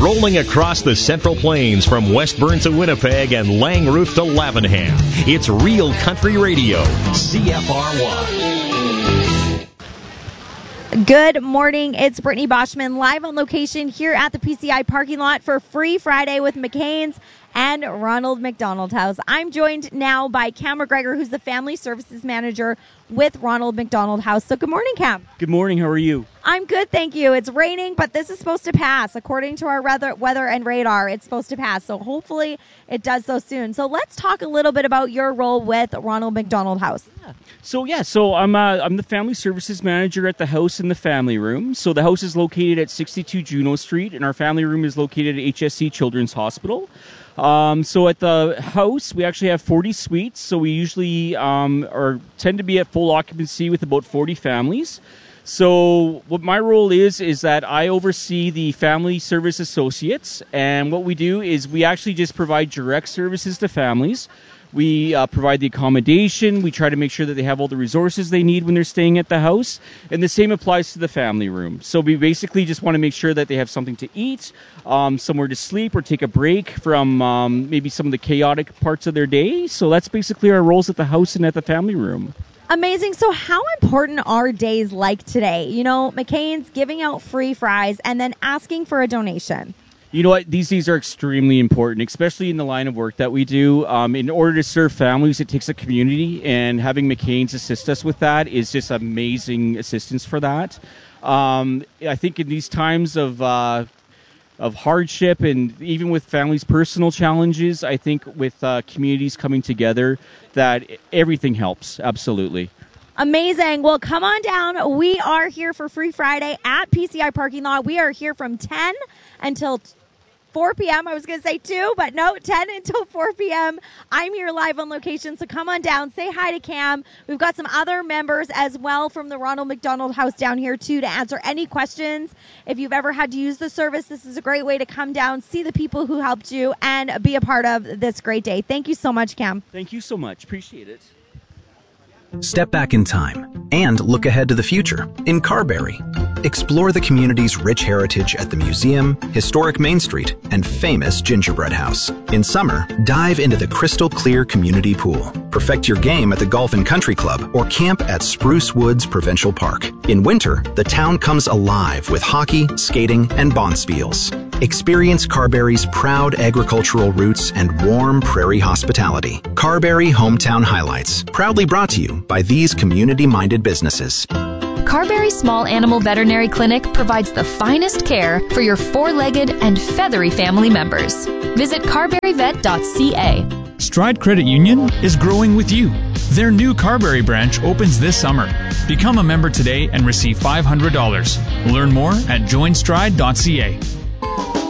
rolling across the Central Plains from West Burns to Winnipeg and Langroof to Lavenham. It's Real Country Radio, CFRY. Good morning. It's Brittany Boschman live on location here at the PCI parking lot for Free Friday with McCain's and Ronald McDonald House. I'm joined now by Cam McGregor, who's the Family Services Manager with Ronald McDonald House. So good morning, Cam. Good morning. How are you? I'm good, thank you. It's raining, but this is supposed to pass. According to our weather and radar, it's supposed to pass. So hopefully it does so soon. So let's talk a little bit about your role with Ronald McDonald House. So I'm the Family Services Manager at the house in the family room. So the house is located at 62 Juno Street, and our family room is located at HSC Children's Hospital. So at the house, we actually have 40 suites. So we usually tend to be at full occupancy with about 40 families. So what my role is that I oversee the family service associates. And what we do is we actually just provide direct services to families. We provide the accommodation. We try to make sure that they have all the resources they need when they're staying at the house. And the same applies to the family room. So we basically just want to make sure that they have something to eat, somewhere to sleep, or take a break from maybe some of the chaotic parts of their day. So that's basically our roles at the house and at the family room. Amazing. So how important are days like today? You know, McCain's giving out free fries and then asking for a donation. You know what? These days are extremely important, especially in the line of work that we do. In order to serve families, it takes a community, and having McCain's assist us with that is just amazing assistance for that. I think in these times of hardship, and even with families' personal challenges, I think with communities coming together, that everything helps. Absolutely. Amazing. Well, come on down. We are here for Free Friday at PCI parking lot. We are here from 10 until 4 p.m. I was going to say 2, but no, 10 until 4 p.m. I'm here live on location, so come on down. Say hi to Cam. We've got some other members as well from the Ronald McDonald House down here, too, to answer any questions. If you've ever had to use the service, this is a great way to come down, see the people who helped you, and be a part of this great day. Thank you so much, Cam. Thank you so much. Appreciate it. Step back in time and look ahead to the future in Carberry. Explore the community's rich heritage at the museum, historic Main Street, and famous Gingerbread House. In summer, dive into the crystal clear community pool. Perfect your game at the Golf and Country Club or camp at Spruce Woods Provincial Park. In winter, the town comes alive with hockey, skating, and bonspiels. Experience Carberry's proud agricultural roots and warm prairie hospitality. Carberry Hometown Highlights, proudly brought to you by these community-minded businesses. Carberry Small Animal Veterinary Clinic provides the finest care for your four-legged and feathery family members. Visit carberryvet.ca. Stride Credit Union is growing with you. Their new Carberry branch opens this summer. Become a member today and receive $500. Learn more at joinstride.ca.